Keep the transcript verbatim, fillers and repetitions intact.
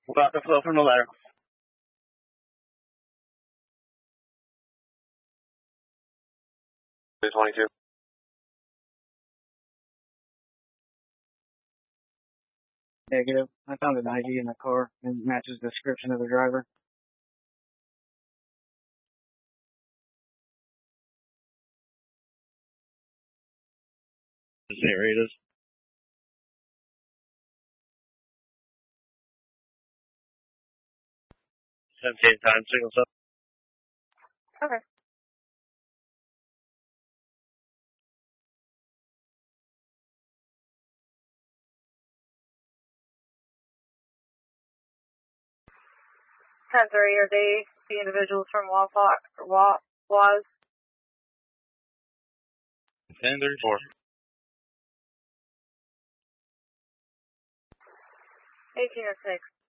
About the flow from the ladder. twenty-two. Negative. I found an I D in the car and matches the description of the driver. Is it rated? seventeen times signals up. Okay. ten three, are they the individuals from Wapak or Wa Was? ten thirty-four. eighteen oh six.